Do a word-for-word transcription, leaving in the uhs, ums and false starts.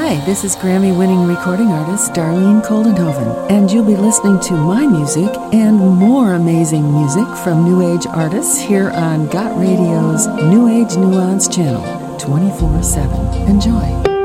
Hi, this is Grammy-winning recording artist Darlene Koldenhoven, and you'll be listening to my music and more amazing music from New Age artists here on Got Radio's New Age Nuance channel, twenty-four seven. Enjoy.